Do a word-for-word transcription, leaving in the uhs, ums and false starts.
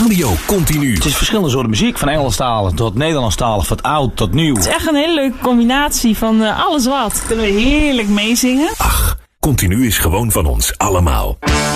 Radio Continu. Het is verschillende soorten muziek, van Engelstalig tot Nederlandstalig, van oud tot nieuw. Het is echt een hele leuke combinatie van uh, alles wat. Kunnen we heerlijk meezingen. Ach, Continu is gewoon van ons allemaal.